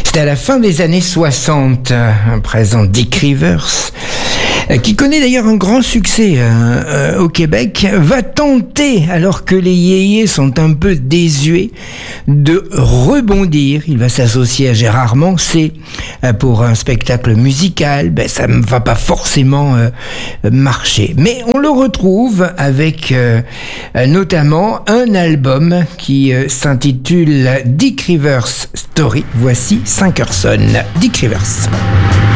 C'était à la fin des années 60, un présent Dick Rivers, qui connaît d'ailleurs un grand succès au Québec, va tenter, alors que les yéyés sont un peu désuets, de rebondir. Il va s'associer à Gérard Manset pour un spectacle musical. Ça ne va pas forcément marcher. Mais on le retrouve avec notamment un album qui s'intitule Dick Rivers Story. Voici 5 heures sonne. Dick Rivers.